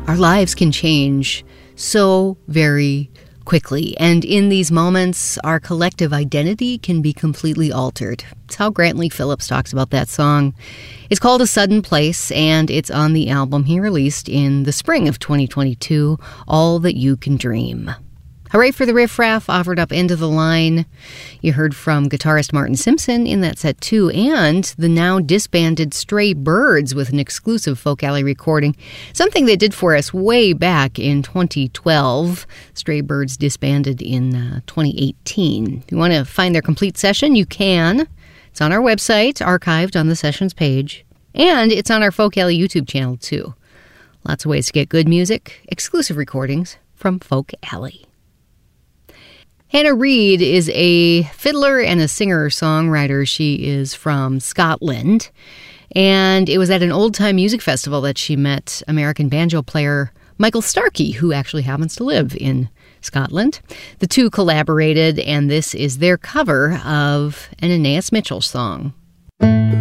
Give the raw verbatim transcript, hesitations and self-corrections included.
Our lives can change so very quickly, and in these moments, our collective identity can be completely altered. It's how Grantley Phillips talks about that song. It's called A Sudden Place, and it's on the album he released in the spring of twenty twenty-two, All That You Can Dream. Hooray for the Riff Raff, offered up End of the Line. You heard from guitarist Martin Simpson in that set too, and the now disbanded Stray Birds with an exclusive Folk Alley recording, something they did for us way back in twenty twelve. Stray Birds disbanded in uh, twenty eighteen. If you want to find their complete session, you can. It's on our website, archived on the sessions page, and it's on our Folk Alley YouTube channel too. Lots of ways to get good music, exclusive recordings from Folk Alley. Hannah Reid is a fiddler and a singer-songwriter. She is from Scotland, and it was at an old-time music festival that she met American banjo player Michael Starkey, who actually happens to live in Scotland. The two collaborated, and this is their cover of an Anais Mitchell song.